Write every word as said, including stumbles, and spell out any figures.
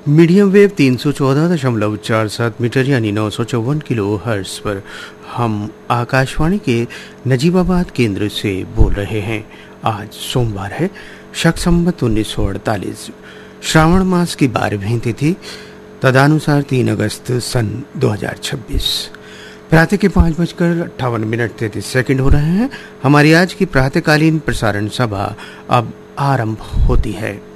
Medium wave तीन सौ चौदह दशमलव चार सात मीटर यानी नौ सौ चौवन किलो हर्ट्ज पर हम आकाशवाणी के नजीबाबाद केंद्र से बोल रहे हैं। आज सोमवार है, शक संवत उन्नीस सौ अड़तालीस, श्रावण मास की बारहवीं तिथि, तदानुसार तीन अगस्त सन दो हजार छब्बीस। प्रातः के पाँच बजकर अट्ठावन मिनट तैंतीस सेकंड हो रहे हैं। हमारी आज की प्रातःकालीन प्रसारण सभा अब आरंभ होती है।